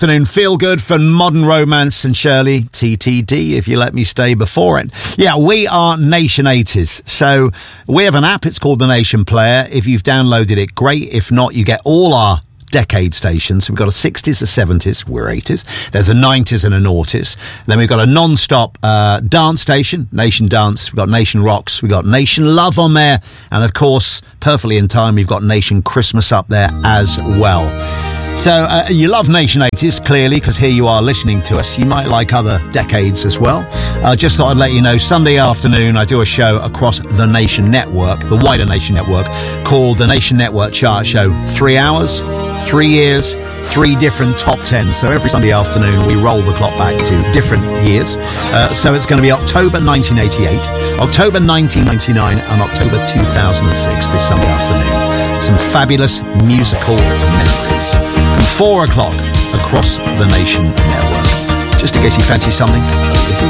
Afternoon, feel good for Modern Romance and Shirley, TTD, if you let me stay before it. Yeah, we are Nation 80s. So we have an app, it's called the Nation Player. If you've downloaded it, great. If not, you get all our decade stations. We've got a 60s, a 70s, we're 80s. There's a 90s and a noughties. Then we've got a non-stop dance station, Nation Dance. We've got Nation Rocks. We've got Nation Love on there. And of course, perfectly in time, we've got Nation Christmas up there as well. So you love Nation 80s, clearly, because here you are listening to us. You might like other decades as well. Just thought I'd let you know, Sunday afternoon, I do a show across the Nation Network, the wider Nation Network, called the Nation Network Chart Show. 3 hours, 3 years, 3 different top 10s. So every Sunday afternoon, we roll the clock back to different years. So it's going to be October 1988, October 1999, and October 2006 this Sunday afternoon. Some fabulous musical memories. From 4 o'clock across the Nation Network. Just in case you fancy something